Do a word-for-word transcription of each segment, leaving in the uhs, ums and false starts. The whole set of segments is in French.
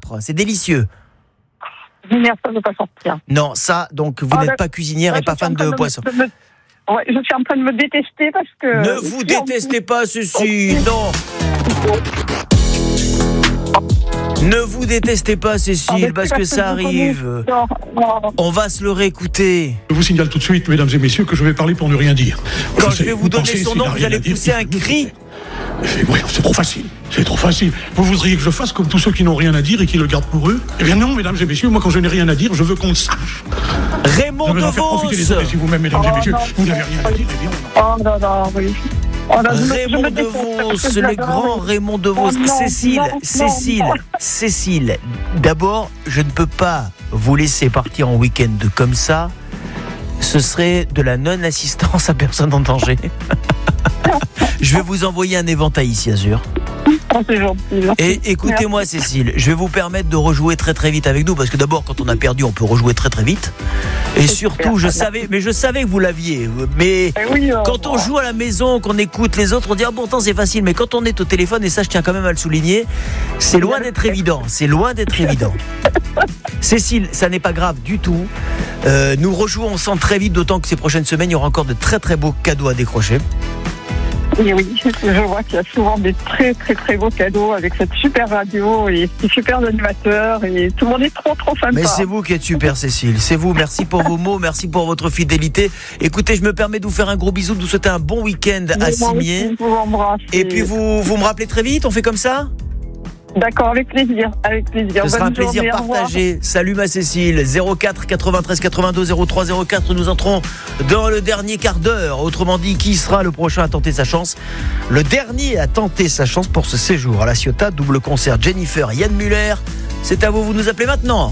âpre, c'est délicieux. Génial, ça ne veut pas sortir. Non, ça, donc vous Ah, n'êtes pas cuisinière ouais, et pas fan de, de poisson. Me, de me... Ouais, je suis en train de me détester parce que... Ne vous détestez pas, Cécile, non. Ne vous détestez pas, Cécile, parce que ça arrive. Non, non. On va se le réécouter. Je vous signale tout de suite, mesdames et messieurs, que je vais parler pour ne rien dire. Quand je, je vais vous donner pensez, son nom, vous allez pousser un cri. Oui, c'est trop facile, c'est trop facile. Vous voudriez que je fasse comme tous ceux qui n'ont rien à dire et qui le gardent pour eux? Eh bien non, mesdames et messieurs, moi quand je n'ai rien à dire, je veux qu'on le sache. Raymond DeVos. Faire profiter les autres, si vous-même, mesdames oh, et messieurs, non, vous n'avez rien à dire, eh bien on... Oh non, non, oui. Oh, non, Raymond DeVos, le grand Raymond DeVos. Oh, non, Cécile, non, Cécile, non. Cécile. D'abord, je ne peux pas vous laisser partir en week-end comme ça. Ce serait de la non-assistance à personne en danger. Je vais vous envoyer un éventail ici, Azur. Oh, c'est gentil. Et écoutez-moi, merci. Cécile, je vais vous permettre de rejouer très très vite avec nous, parce que d'abord, quand on a perdu, on peut rejouer très très vite. Et c'est surtout, je savais, mais je savais que vous l'aviez. Mais eh oui, euh, quand on joue à la maison, qu'on écoute les autres, on dit ah bon, tant c'est facile. Mais quand on est au téléphone, et ça, je tiens quand même à le souligner, c'est loin d'être évident. C'est loin d'être évident. Cécile, ça n'est pas grave du tout. Euh, nous rejouons ensemble très vite, d'autant que ces prochaines semaines, il y aura encore de très très beaux cadeaux à décrocher. Et oui, je vois qu'il y a souvent des très très très beaux cadeaux avec cette super radio et ces super animateurs et tout le monde est trop trop sympa. Mais c'est vous qui êtes super, Cécile, c'est vous. Merci pour vos mots, merci pour votre fidélité. Écoutez, je me permets de vous faire un gros bisou, de vous souhaiter un bon week-end à Cimiez. Et puis vous, vous me rappelez très vite, on fait comme ça ? D'accord, avec plaisir, avec plaisir. Ce sera Bonne un plaisir journée, partagé. Salut ma Cécile. zéro quatre quatre-vingt-treize quatre-vingt-deux zéro trois zéro quatre. Nous entrons dans le dernier quart d'heure. Autrement dit, qui sera le prochain à tenter sa chance? Le dernier à tenter sa chance pour ce séjour à la Ciotat. Double concert Jennifer, Yann Muller. C'est à vous, vous nous appelez maintenant.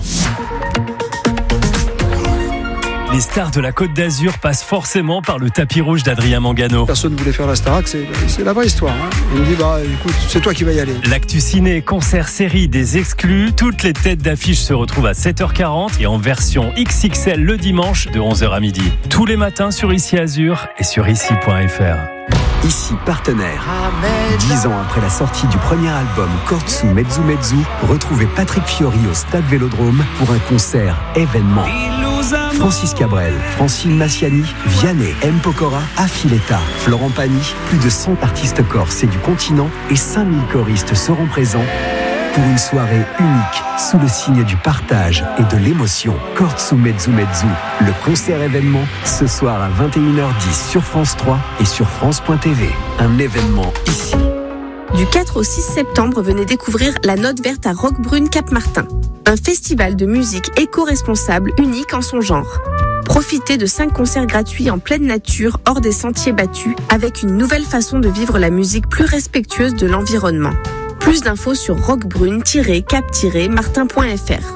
Les stars de la Côte d'Azur passent forcément par le tapis rouge d'Adrien Mangano. Personne ne voulait faire la Starac, c'est, c'est la vraie histoire. Hein. Il me dit, bah écoute, c'est toi qui vas y aller. L'actu ciné, concert, série, des exclus. Toutes les têtes d'affiche se retrouvent à sept heures quarante et en version X X L le dimanche de onze heures à midi. Tous les matins sur Ici Azur et sur ici point f r. Ici partenaire. Dix ans après la sortie du premier album Kortsu Mezzu Mezzu, retrouvez Patrick Fiori au Stade Vélodrome pour un concert événement. Francis Cabrel, Francine Massiani, Vianney, M. Pokora, Affiletta, Florent Pagny, plus de cent artistes corses et du continent et cinq mille choristes seront présents pour une soirée unique sous le signe du partage et de l'émotion. Kortsu Mezzu Mezzu, le concert événement ce soir à vingt et une heures dix sur France trois et sur France point t v. Un événement ici. Du quatre au six septembre, venez découvrir la Note Verte à Roquebrune Cap-Martin. Un festival de musique éco-responsable unique en son genre. Profitez de cinq concerts gratuits en pleine nature, hors des sentiers battus, avec une nouvelle façon de vivre la musique plus respectueuse de l'environnement. Plus d'infos sur roquebrune tiret cap tiret martin point f r.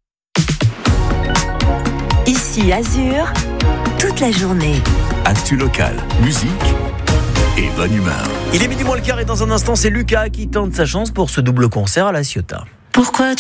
Ici Azur, toute la journée. Actu locale, musique et bonne humeur. Il est midi moins le quart et dans un instant, c'est Lucas qui tente sa chance pour ce double concert à la Ciotat. Pourquoi